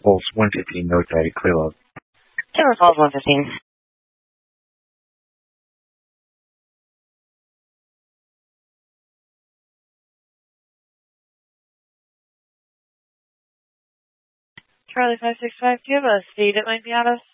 Pulse 115, no tag, clear load. Tower Falls 115. Charlie 565, do you have a speed that might be out of?